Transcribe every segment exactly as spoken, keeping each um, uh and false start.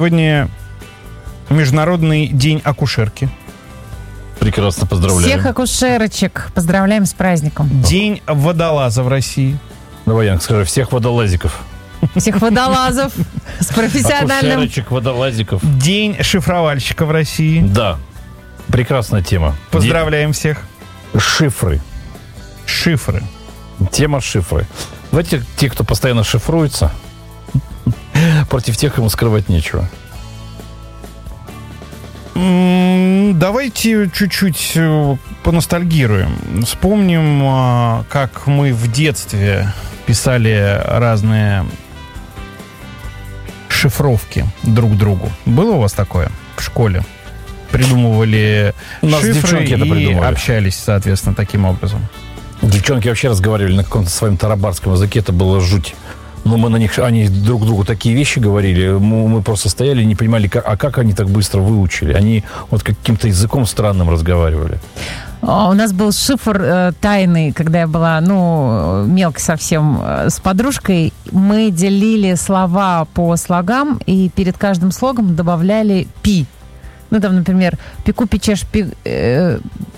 Сегодня Международный день акушерки. Прекрасно, поздравляю. Всех акушерочек поздравляем с праздником. День водолаза в России. Давай, Янка, скажи, всех водолазиков. Всех водолазов с профессиональным... Акушерочек, водолазиков. День шифровальщика в России. Да, прекрасная тема. Поздравляем всех. Шифры. Шифры. Тема шифры. Давайте те, кто постоянно шифруется, против тех, кому скрывать нечего. Давайте чуть-чуть поностальгируем. Вспомним, как мы в детстве писали разные шифровки друг другу. Было у вас такое в школе? Придумывали шифры и общались, соответственно, таким образом. Девчонки вообще разговаривали на каком-то своем тарабарском языке. Это было жуть. Но мы на них, они друг другу такие вещи говорили. Мы, мы просто стояли и не понимали, как, а как они так быстро выучили. Они вот каким-то языком странным разговаривали. У нас был шифр э, тайный, когда я была, ну, мелко совсем э, с подружкой. Мы делили слова по слогам и перед каждым слогом добавляли пи. Ну, там, например, пеку, печешь, пи... Э,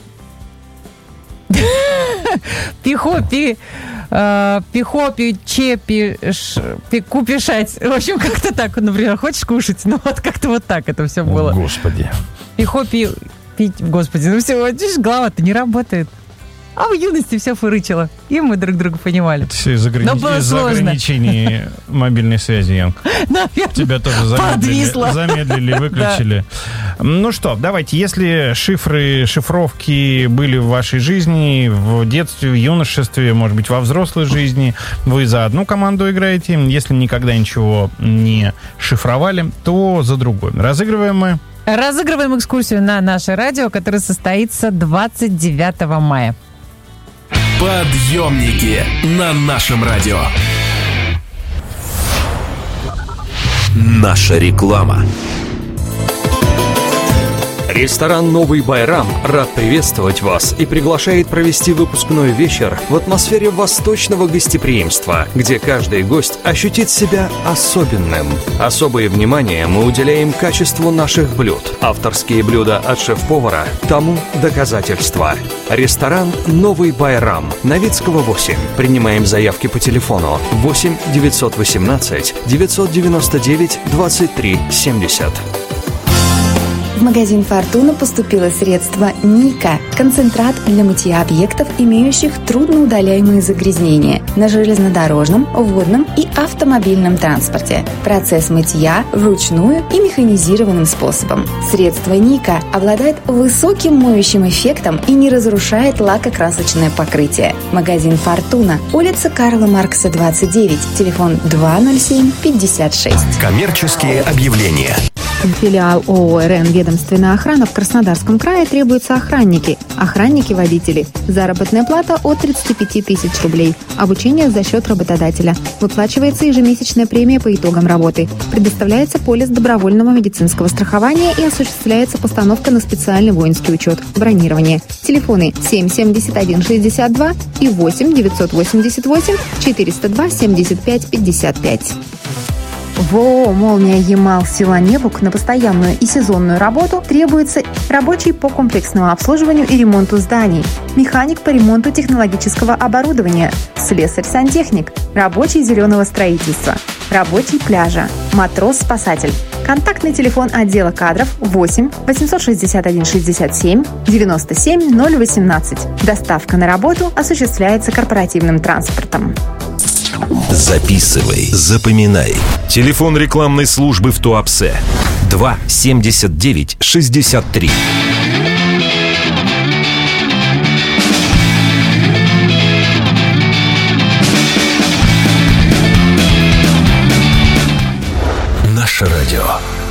пихо, пи... Пихо, пиче, пиш, пику, пишать. В общем, как-то так. Например, хочешь кушать? Ну, вот как-то вот так это все было. О, Господи. Пихо, пи... Пить, господи, ну все, видишь, голова-то не работает. А в юности все фырычило. И мы друг друга понимали. Это все из, ограни... из ограничений мобильной связи, Янка. Наверное, тебя тоже замедлили, замедлили, выключили. Да. Ну что, давайте, если шифры, шифровки были в вашей жизни, в детстве, в юношестве, может быть, во взрослой жизни, вы за одну команду играете. Если никогда ничего не шифровали, то за другую. Разыгрываем мы. Разыгрываем экскурсию на наше радио, которая состоится двадцать девятого мая. Подъемники на нашем радио. Наша реклама. Ресторан «Новый Байрам» рад приветствовать вас и приглашает провести выпускной вечер в атмосфере восточного гостеприимства, где каждый гость ощутит себя особенным. Особое внимание мы уделяем качеству наших блюд. Авторские блюда от шеф-повара тому доказательства. Ресторан «Новый Байрам», Новицкого восемь. Принимаем заявки по телефону восемь девятьсот восемнадцать девятьсот девяносто девять двадцать три семьдесят. В магазин «Фортуна» поступило средство «Ника» – концентрат для мытья объектов, имеющих трудноудаляемые загрязнения на железнодорожном, водном и автомобильном транспорте. Процесс мытья вручную и механизированным способом. Средство «Ника» обладает высоким моющим эффектом и не разрушает лакокрасочное покрытие. Магазин «Фортуна», улица Карла Маркса, двадцать девять, телефон два ноль семь пятьдесят шесть. Коммерческие объявления. Филиал ООО «РН Ведомственная охрана» в Краснодарском крае требуются охранники, охранники-водители. Заработная плата от тридцати пяти тысяч рублей. Обучение за счет работодателя. Выплачивается ежемесячная премия по итогам работы. Предоставляется полис добровольного медицинского страхования и осуществляется постановка на специальный воинский учет. Бронирование. Телефоны семь семьдесят один шестьдесят два и восемь девятьсот восемьдесят восемь четыреста два семьдесят пять пятьдесят пять. В ООО «Молния Ямал» села Невук на постоянную и сезонную работу требуется рабочий по комплексному обслуживанию и ремонту зданий, механик по ремонту технологического оборудования, слесарь-сантехник, рабочий зеленого строительства, рабочий пляжа, матрос-спасатель. Контактный телефон отдела кадров восемь восемьсот шестьдесят один шестьдесят семь девяносто семь ноль восемнадцать. Доставка на работу осуществляется корпоративным транспортом. Записывай, запоминай. Телефон рекламной службы в Туапсе два семьдесят девять шестьдесят три. Наше радио.